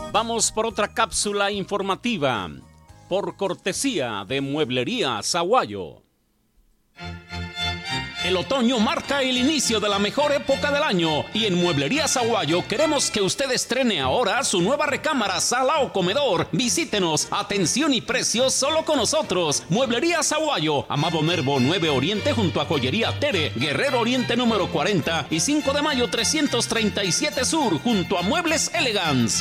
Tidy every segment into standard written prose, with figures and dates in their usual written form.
Vamos por otra cápsula informativa, por cortesía de Mueblería Sahuayo. El otoño marca el inicio de la mejor época del año y en Mueblería Sahuayo queremos que usted estrene ahora su nueva recámara, sala o comedor. Visítenos, atención y precios solo con nosotros. Mueblería Sahuayo, Amado Nervo 9 Oriente junto a Joyería Tere, Guerrero Oriente número 40 y 5 de mayo 337 Sur junto a Muebles Elegance.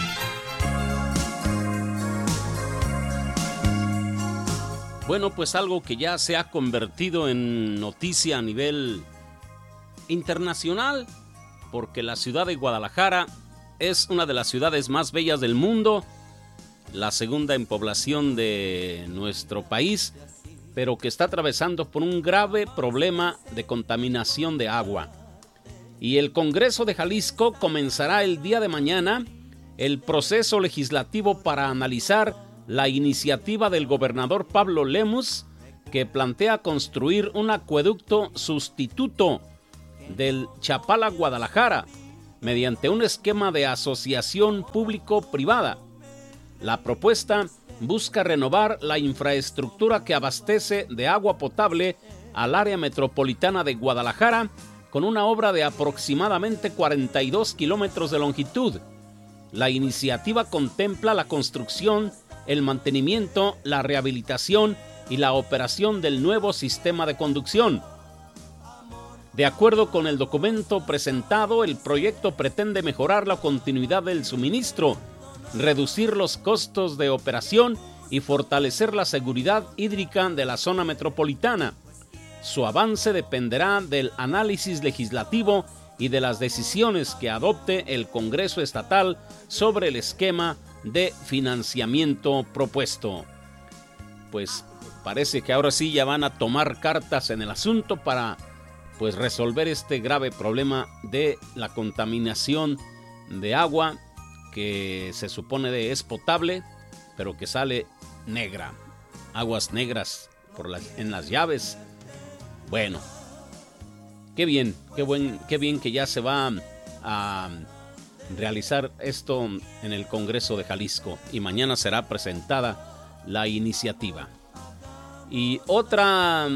Bueno, pues algo que ya se ha convertido en noticia a nivel internacional, porque la ciudad de Guadalajara es una de las ciudades más bellas del mundo, la segunda en población de nuestro país, pero que está atravesando por un grave problema de contaminación de agua. Y el Congreso de Jalisco comenzará el día de mañana el proceso legislativo para analizar la iniciativa del gobernador Pablo Lemus, que plantea construir un acueducto sustituto del Chapala-Guadalajara mediante un esquema de asociación público-privada. La propuesta busca renovar la infraestructura que abastece de agua potable al área metropolitana de Guadalajara con una obra de aproximadamente 42 kilómetros de longitud. La iniciativa contempla la construcción, el mantenimiento, la rehabilitación y la operación del nuevo sistema de conducción. De acuerdo con el documento presentado, el proyecto pretende mejorar la continuidad del suministro, reducir los costos de operación y fortalecer la seguridad hídrica de la zona metropolitana. Su avance dependerá del análisis legislativo y de las decisiones que adopte el Congreso Estatal sobre el esquema de financiamiento propuesto. Pues parece que ahora sí ya van a tomar cartas en el asunto para pues resolver este grave problema de la contaminación de agua que se supone es potable, pero que sale negra, aguas negras en las llaves. Bueno, qué bien que ya se va a realizar esto en el Congreso de Jalisco y mañana será presentada la iniciativa. Y otro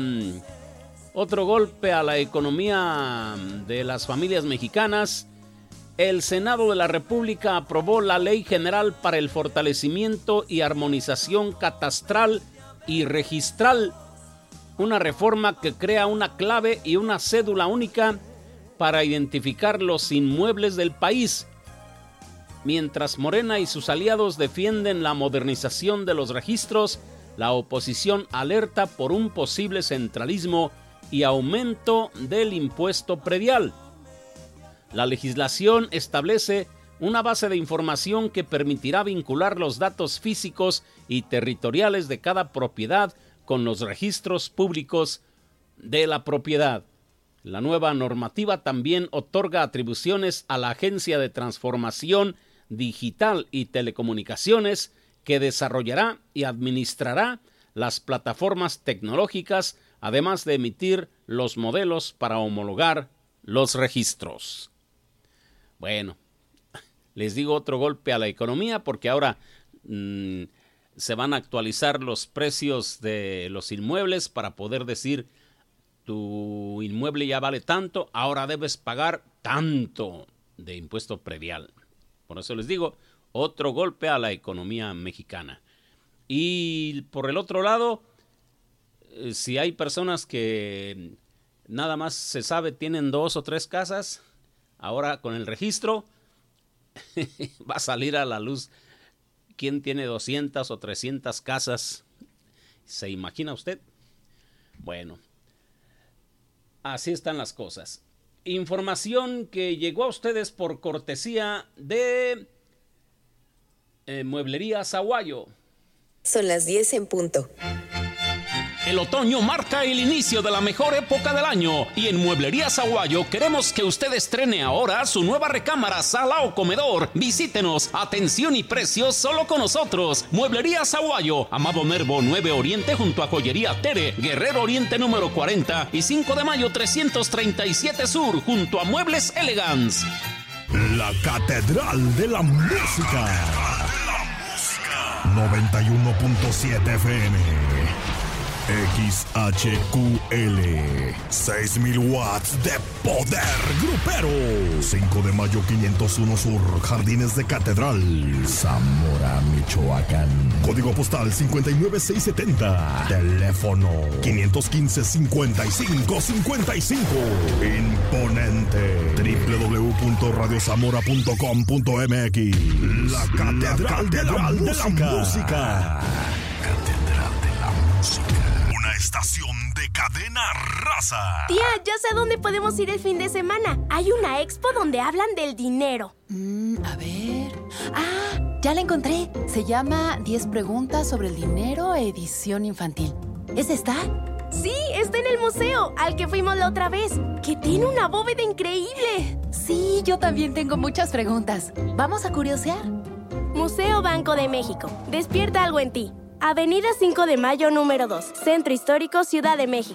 golpe a la economía de las familias mexicanas. El Senado de la República aprobó la Ley General para el Fortalecimiento y Armonización Catastral y Registral, una reforma que crea una clave y una cédula única para identificar los inmuebles del país. Mientras Morena y sus aliados defienden la modernización de los registros, la oposición alerta por un posible centralismo y aumento del impuesto predial. La legislación establece una base de información que permitirá vincular los datos físicos y territoriales de cada propiedad con los registros públicos de la propiedad. La nueva normativa también otorga atribuciones a la Agencia de Transformación Digital y Telecomunicaciones, que desarrollará y administrará las plataformas tecnológicas, además de emitir los modelos para homologar los registros. Bueno, les digo otro golpe a la economía porque ahora se van a actualizar los precios de los inmuebles para poder decir tu inmueble ya vale tanto, ahora debes pagar tanto de impuesto predial. Por eso les digo, otro golpe a la economía mexicana. Y por el otro lado, si hay personas que nada más se sabe tienen 2 o 3 casas, ahora con el registro va a salir a la luz quién tiene 200 o 300 casas. ¿Se imagina usted? Bueno, así están las cosas. Información que llegó a ustedes por cortesía de Mueblería Sahuayo. Son las 10 en punto. El otoño marca el inicio de la mejor época del año y en Mueblería Sahuayo queremos que usted estrene ahora su nueva recámara, sala o comedor. Visítenos, atención y precios solo con nosotros. Mueblería Sahuayo, Amado Nervo 9 Oriente junto a Joyería Tere, Guerrero Oriente número 40 y 5 de mayo 337 Sur junto a Muebles Elegance. La Catedral de la Música. 91.7 FM. XHQL 6000 watts de poder grupero. 5 de mayo 501 Sur, Jardines de Catedral, Zamora, Michoacán. Código postal 59670. Teléfono 515-5555. Imponente. www.radiozamora.com.mx. La Catedral de la Música. Catedral de la Música. Una estación de cadena raza. Tía, ya sé a dónde podemos ir el fin de semana. Hay una expo donde hablan del dinero. A ver... ya la encontré. Se llama 10 preguntas sobre el dinero, edición infantil. ¿Esa está? Sí, está en el museo, al que fuimos la otra vez, que tiene una bóveda increíble. Sí, yo también tengo muchas preguntas. ¿Vamos a curiosear? Museo Banco de México. Despierta algo en ti. Avenida 5 de Mayo, número 2. Centro Histórico, Ciudad de México.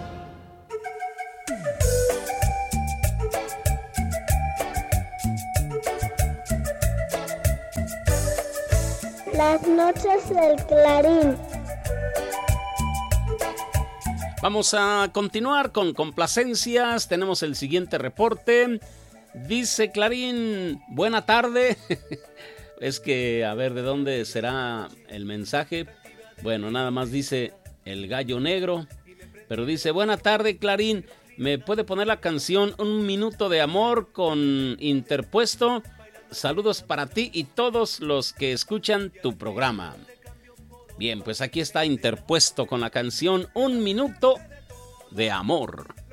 Las noches del Clarín. Vamos a continuar con complacencias. Tenemos el siguiente reporte. Dice Clarín, buena tarde. Es que, a ver, ¿de dónde será el mensaje? Bueno, nada más dice el gallo negro. Pero dice, buena tarde, Clarín. ¿Me puede poner la canción Un Minuto de Amor con Interpuesto? Saludos para ti y todos los que escuchan tu programa. Bien, pues aquí está Interpuesto con la canción Un Minuto de Amor.